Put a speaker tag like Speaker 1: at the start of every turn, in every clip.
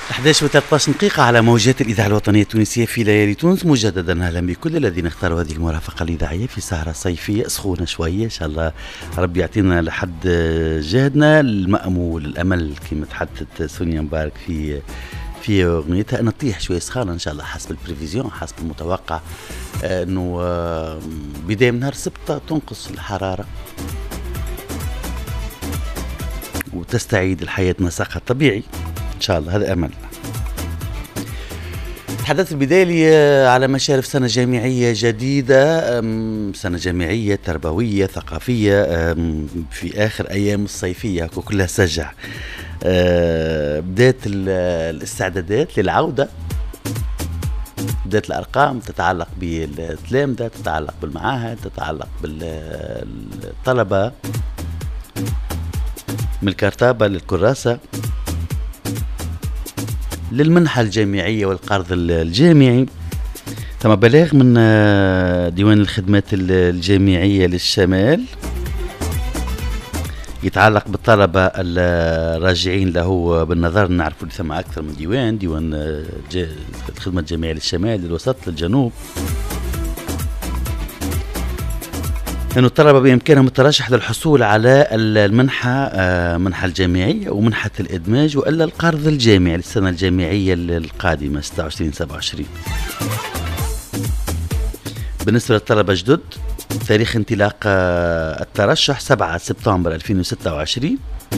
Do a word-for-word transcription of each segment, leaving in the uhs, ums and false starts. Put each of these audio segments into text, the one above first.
Speaker 1: إحدى عشر وثلاثة عشر دقيقة على موجات الإذاعة الوطنية التونسية في ليالي تونس. مجددا أهلا بكل الذين اختاروا هذه المرافقة الإذاعية في سهرة صيفية سخونة شوية إن شاء الله. ربي يعطينا لحد جهدنا المأمول الأمل كما تحدثت سونيا مبارك في في أغنيتها أن تطيح شوية سخانة إن شاء الله حسب البريفيزيون حسب المتوقع، أنه بداية من نهار السبت تنقص الحرارة وتستعيد الحياة مساقها الطبيعي إن شاء الله. هذا أمل. تحدثت البداية لي على مشارف سنة جامعية جديدة، سنة جامعية تربوية ثقافية في آخر أيام الصيفية كلها سجع. بداية الاستعدادات للعودة، بداية الأرقام تتعلق بالتلامذة، تتعلق بالمعاهد، تتعلق بالطلبة من الكرتابة للكراسة للمنحة الجامعية والقرض الجامعي. ثم بلاغ من ديوان الخدمات الجامعية للشمال يتعلق بالطلبة الراجعين له. بالنظر نعرف اللي ثم أكثر من ديوان، ديوان الخدمة الجامعية للشمال للوسط للجنوب، أن الطلبة بإمكانهم الترشح للحصول على المنحة، منحة الجامعية ومنحة الإدماج وإلا القرض الجامعي للسنة الجامعية القادمة ستة وعشرين سبعة وعشرين. بالنسبة للطلبة جدد تاريخ انطلاق الترشح سبعة سبتمبر ألفين وستة وعشرين،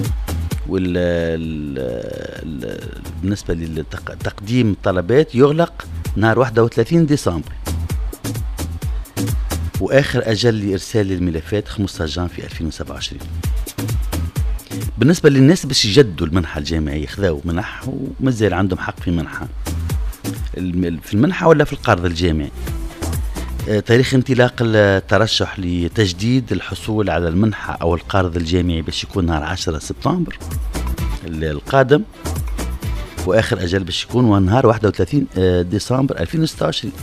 Speaker 1: وبالنسبة لتقديم الطلبات يغلق نهار واحد وثلاثين ديسمبر، وآخر أجل لإرسال الملفات خمسة عشر جانفي ألفين وسبعة وعشرين. بالنسبة للناس باش يجدوا المنحة الجامعية خذاو منح ومازال عندهم حق في منحة في المنحة ولا في القرض الجامعي. تاريخ انطلاق الترشح لتجديد الحصول على المنحة أو القرض الجامعي باش يكون نهار عشرة سبتمبر القادم، وآخر أجل باش يكون نهار واحد وثلاثين ديسمبر ألفين وستة وعشرين.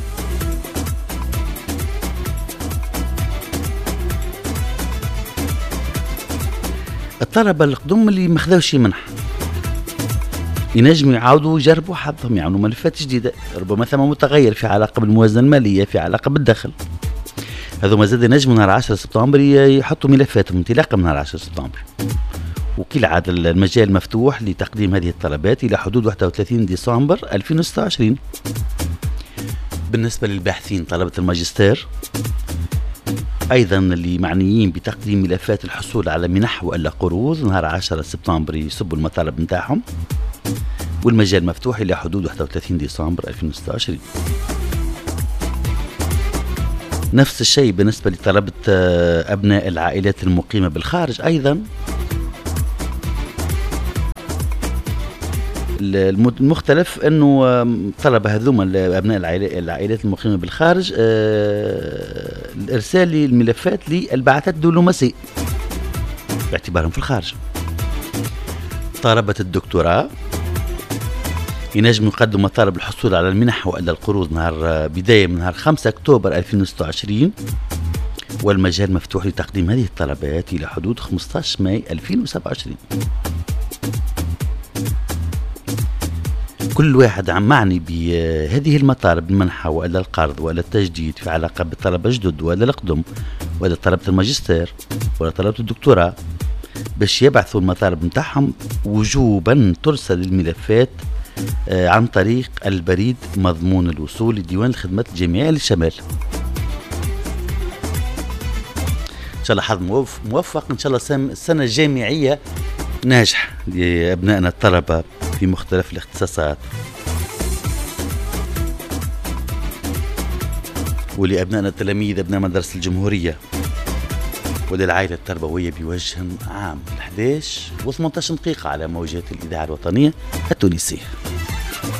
Speaker 1: الطلبة القدم اللي ما خذاوش منحة ينجموا يعاودوا يجربوا حظهم، يعملوا ملفات جديدة، ربما ثم متغير في علاقة بالموازنة المالية، في علاقة بالدخل. هذو ما زاد ينجموا نهار عشرة سبتمبر يحطوا ملفاتهم انطلاقا من نهار عشرة سبتمبر، وكالعادة المجال مفتوح لتقديم هذه الطلبات إلى حدود واحد وثلاثين ديسمبر ألفين وستة وعشرين. بالنسبة للباحثين طلبة الماجستير أيضا اللي معنيين بتقديم ملفات الحصول على منح وإلا قروض نهار عشرة سبتمبر يسبوا المطالب نتاعهم، والمجال مفتوح إلى حدود واحد وثلاثين ديسمبر ألفين وستة وعشرين. نفس الشيء بالنسبة لطلبة أبناء العائلات المقيمة بالخارج. أيضا المختلف أنه طلبة هذوما أبناء العائلات المقيمة بالخارج الإرسال الملفات للبعثات الدبلوماسية باعتبارهم في الخارج. طلبة الدكتوراه ينجم يقدموا مطالب الحصول على المنح وإلا القروض نهار بداية من نهار خمسة أكتوبر ألفين وستة وعشرين، والمجال مفتوح لتقديم هذه الطلبات إلى حدود خمسة عشر ماي ألفين وسبعة وعشرين. كل واحد عم معني بهذه المطالب المنحة وإلا القرض وإلا التجديد في علاقة بالطلبة جدد وإلا القدم وإلا طلبة الماجستير وإلا طلبة الدكتوراه باش يبعثوا المطالب متاعهم وجوبا ترسل الملفات عن طريق البريد مضمون الوصول لديوان الخدمات الجامعية للشمال. إن شاء الله حظ موفق، إن شاء الله السنة الجامعية ناجحة لأبنائنا الطلبة في مختلف الاختصاصات، ولأبنائنا التلاميذ أبناء مدرسة الجمهورية، وللعائلة التربوية بوجه عام. إحدى عشر وثمانية عشر دقيقة على موجات الإذاعة الوطنية التونسية.